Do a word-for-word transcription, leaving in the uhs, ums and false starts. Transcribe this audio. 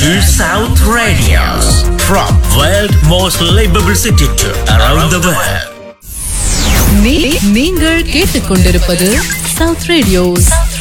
to South Radios. From world most livable city to around the world. நீங்கள் கேட்டுக்கொண்டிருப்பது South Radios.